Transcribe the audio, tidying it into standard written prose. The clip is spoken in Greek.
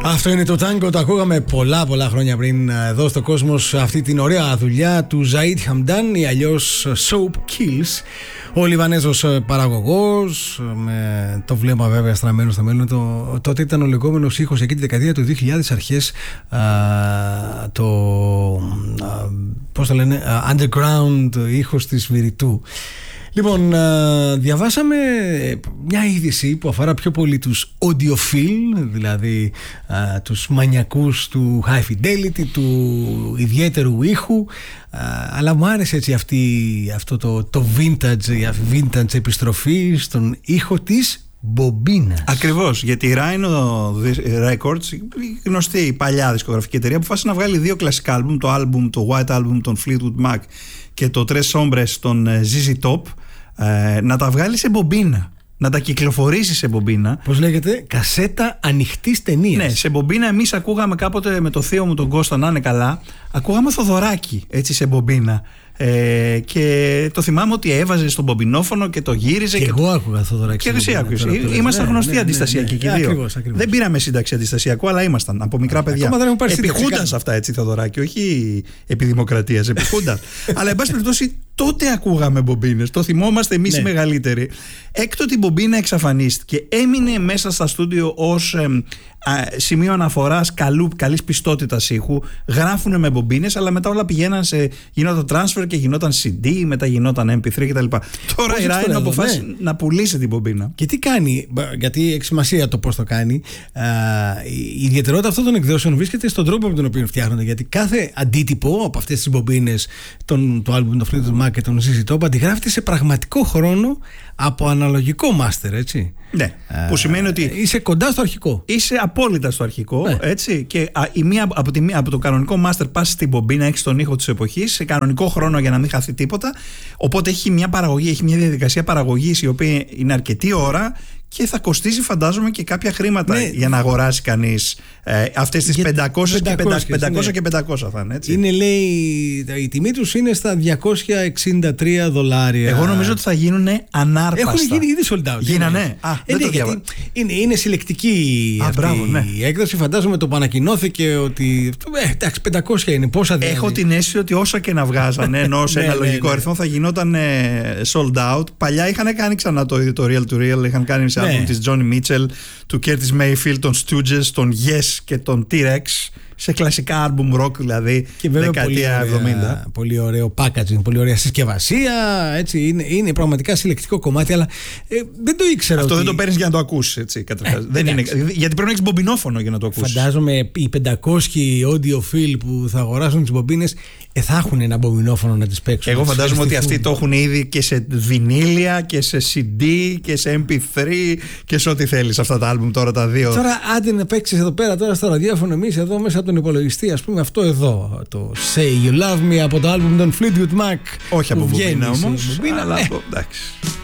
Αυτό είναι το τάγκο, το ακούγαμε πολλά χρόνια πριν εδώ στο κόσμος, αυτή την ωραία δουλειά του Ζαΐντ Χαμντάν ή αλλιώς Soap Kills, ο Λιβανέζος παραγωγός, με το βλέμμα βέβαια στραμμένο στο μέλλον. Τότε ήταν ο λεγόμενος ήχος εκεί τη δεκαετία του 2000 αρχές, πώς το λένε, underground ήχος της Βηρητού. Λοιπόν, διαβάσαμε μια είδηση που αφορά πιο πολύ τους audiophile, δηλαδή τους μανιακούς του high fidelity, του ιδιαίτερου ήχου, αλλά μου άρεσε έτσι αυτό το vintage επιστροφή στον ήχο της μπομπίνας. Ακριβώς, γιατί η Rhino Records, η γνωστή παλιά δισκογραφική εταιρεία, αποφάσισε να βγάλει δύο κλασικά άλμπουμ, το White Album των Fleetwood Mac και το Tres Hombres των ZZ Top, να τα βγάλει σε μπομπίνα, να τα κυκλοφορήσει σε μπομπίνα. Πώς λέγεται, κασέτα ανοιχτής ταινίας. Ναι, σε μπομπίνα. Εμείς ακούγαμε κάποτε με το θείο μου τον Κώστα, να είναι καλά, ακούγαμε Θοδωράκι έτσι σε μπομπίνα. Και το θυμάμαι ότι έβαζε στον μπομπινόφωνο και το γύριζε. Και εγώ άκουγα Θοδωράκι. Και εσύ άκουγες. Ήμασταν γνωστοί αντιστασιακοί και οι δύο. Ακριβώς. Δεν πήραμε σύνταξη αντιστασιακού, αλλά ήμασταν από μικρά παιδιά. Επιχούντας αυτά έτσι, Θοδωράκι, όχι επιδημοκρατίας, επιχούντας. Αλλά εν πάση περιπτώσει τότε ακούγαμε μπομπίνες. Το θυμόμαστε εμείς οι μεγαλύτεροι. Έκτοτε η μπομπίνα εξαφανίστηκε. Έμεινε μέσα στα στούντιο ως σημείο αναφοράς καλής πιστότητας ήχου. Γράφουνε με μπομπίνες, αλλά μετά όλα πηγαίναν γινόταν transfer και γινόταν CD, μετά γινόταν MP3 κτλ. Τώρα η Rhino αποφάσισε να πουλήσει την μπομπίνα. Και τι κάνει, γιατί έχει σημασία το πώς το κάνει. Η ιδιαιτερότητα αυτών των εκδόσεων βρίσκεται στον τρόπο με τον οποίο φτιάχνονται. Γιατί κάθε αντίτυπο από αυτές τις μπομπίνες, του άλμπουμ των Fleetwood Mac και των ZZ Top, αντιγράφεται σε πραγματικό χρόνο από αναλογικό master, έτσι. Ναι, που σημαίνει ότι είσαι κοντά στο αρχικό. Είσαι απόλυτα στο αρχικό, έτσι. Και από το κανονικό master πας στην μπομπίνα, έχεις τον ήχο της εποχής, σε κανονικό χρόνο για να μην χαθεί τίποτα. Οπότε έχει μια παραγωγή, έχει μια διαδικασία παραγωγής η οποία είναι αρκετή ώρα και θα κοστίζει, φαντάζομαι, και κάποια χρήματα για να αγοράσει κανείς αυτές τις 500 και 500 θα είναι, έτσι. Είναι, λέει, η τιμή τους είναι στα $263. Εγώ νομίζω ότι θα γίνουν ανάρπαστα. Έχουν γίνει ήδη sold out. Γίνανε. Γιατί είναι συλλεκτική η έκδοση. Φαντάζομαι το που ανακοινώθηκε ότι εντάξει, 500 είναι. Πόσα δηλαδή. Έχω την αίσθηση ότι όσα και να βγάζανε, ενώ σε ένα λογικό αριθμό θα γινόταν sold out. Παλιά είχαν κάνει ξανά το ίδιο το Real to Real, είχαν κάνει σε άλμπουμ της Johnny Mitchell, του Curtis Mayfield, των Stooges, των Yes και των T-Rex, σε κλασικά άλμπουμ rock, δηλαδή δεκαετία 70. Πολύ ωραίο packaging, πολύ ωραία συσκευασία, έτσι, είναι πραγματικά συλλεκτικό κομμάτι, αλλά δεν το ήξερα. Αυτό δεν το παίρνεις για να το ακούσεις, έτσι, δεν είναι, γιατί πρέπει να έχεις μπομπινόφωνο για να το ακούσεις. Φαντάζομαι οι 500 audiophile που θα αγοράσουν τις μπομπίνες θα έχουν ένα μπομπινόφωνο να τις παίξουν. Εγώ φαντάζομαι ότι αυτοί το έχουν ήδη και σε βινίλια και σε CD και σε MP3 και σε ό,τι θέλεις αυτά τα άλμπουμ τώρα τα δύο. Τώρα άντε να παίξεις εδώ πέρα τώρα στο ραδιόφωνο, εμείς εδώ μέσα από τον υπολογιστή, ας πούμε αυτό εδώ, το Say You Love Me από το άλμπουμ των Fleetwood Mac. Όχι από μπομπίνα όμως, αλλά εντάξει.